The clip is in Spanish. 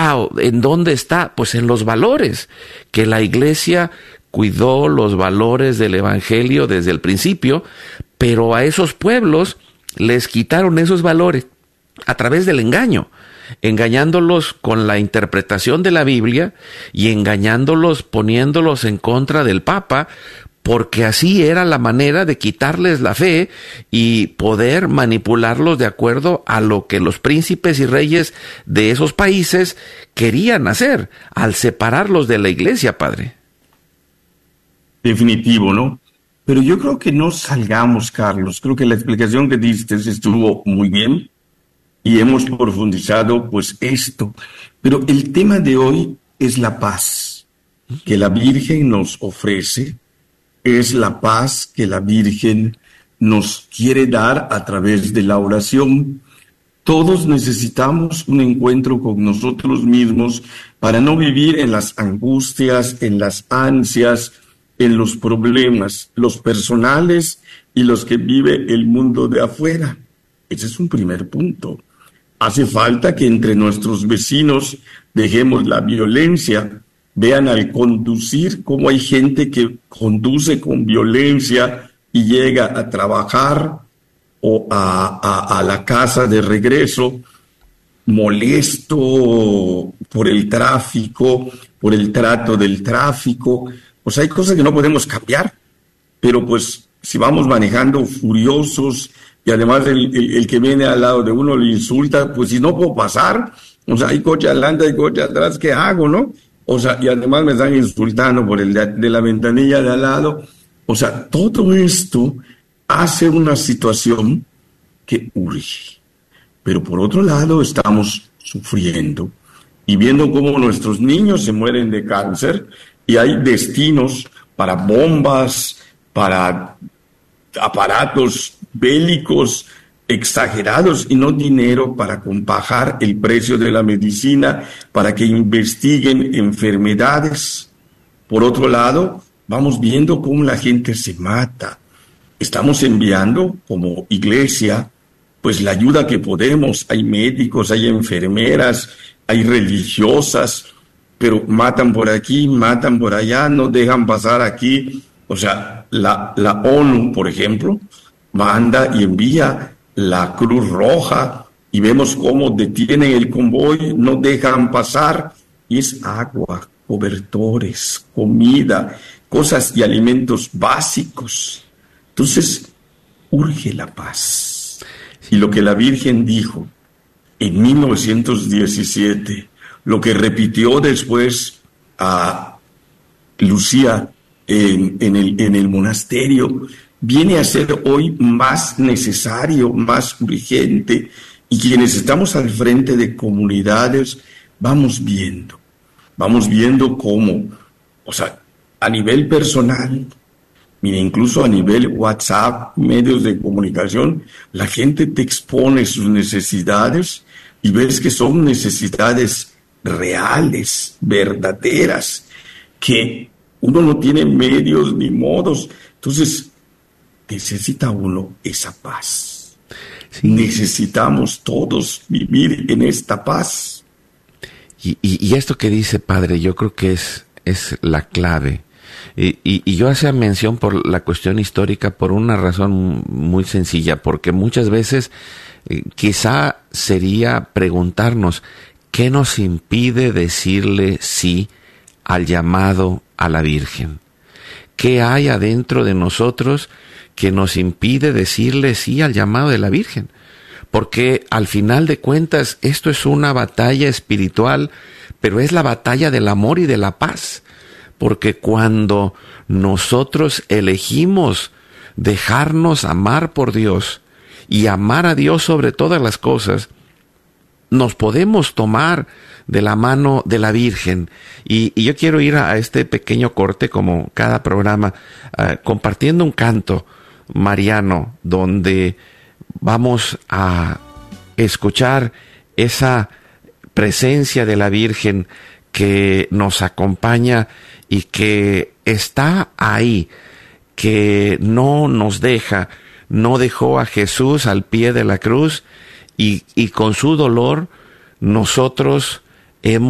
wow, ¿en dónde está? Pues en los valores, que la Iglesia cuidó los valores del Evangelio desde el principio, pero a esos pueblos les quitaron esos valores a través del engaño, engañándolos con la interpretación de la Biblia y engañándolos poniéndolos en contra del Papa, porque así era la manera de quitarles la fe y poder manipularlos de acuerdo a lo que los príncipes y reyes de esos países querían hacer al separarlos de la Iglesia, padre. Definitivo, ¿no? Pero yo creo que no salgamos, Carlos. Creo que la explicación que diste estuvo muy bien y hemos profundizado pues esto. Pero el tema de hoy es la paz que la Virgen nos ofrece, es la paz que la Virgen nos quiere dar a través de la oración. Todos necesitamos un encuentro con nosotros mismos para no vivir en las angustias, en las ansias, en los problemas, los personales y los que vive el mundo de afuera. Ese es un primer punto. Hace falta que entre nuestros vecinos dejemos la violencia. Vean al conducir cómo hay gente que conduce con violencia y llega a trabajar o a la casa de regreso molesto por el tráfico, por el trato del tráfico. Pues hay cosas que no podemos cambiar, pero pues si vamos manejando furiosos y además el que viene al lado de uno le insulta, pues si no puedo pasar, o sea, hay coche adelante, hay coche atrás, ¿qué hago, no? O sea, y además me están insultando por el de la ventanilla de al lado. O sea, todo esto hace una situación que urge. Pero por otro lado estamos sufriendo y viendo cómo nuestros niños se mueren de cáncer y hay destinos para bombas, para aparatos bélicos exagerados y no dinero para bajar el precio de la medicina, para que investiguen enfermedades. Por otro lado, vamos viendo cómo la gente se mata. Estamos enviando como iglesia pues la ayuda que podemos. Hay médicos, hay enfermeras, hay religiosas, pero matan por aquí, matan por allá, no dejan pasar aquí. O sea, la ONU, por ejemplo, manda y envía la Cruz Roja y vemos cómo detienen el convoy, no dejan pasar, y es agua, cobertores, comida, cosas y alimentos básicos. Entonces, urge la paz. Y lo que la Virgen dijo en 1917, lo que repitió después a Lucía en el monasterio, viene a ser hoy más necesario, más urgente, y quienes estamos al frente de comunidades vamos viendo cómo, o sea, a nivel personal, mira, incluso a nivel WhatsApp, medios de comunicación, la gente te expone sus necesidades y ves que son necesidades reales, verdaderas, que uno no tiene medios ni modos. Entonces, necesita uno esa paz. Sí. Necesitamos todos vivir en esta paz. Y esto que dice, padre, yo creo que es la clave. Y yo hacía mención por la cuestión histórica por una razón muy sencilla, porque muchas veces quizá sería preguntarnos ¿qué nos impide decirle sí al llamado a la Virgen? ¿Qué hay adentro de nosotros que nos impide decirle sí al llamado de la Virgen? Porque al final de cuentas esto es una batalla espiritual, pero es la batalla del amor y de la paz. Porque cuando nosotros elegimos dejarnos amar por Dios y amar a Dios sobre todas las cosas, nos podemos tomar de la mano de la Virgen. Y yo quiero ir a este pequeño corte, como cada programa, compartiendo un canto mariano, donde vamos a escuchar esa presencia de la Virgen que nos acompaña y que está ahí, que no nos deja, no dejó a Jesús al pie de la cruz y con su dolor nosotros hemos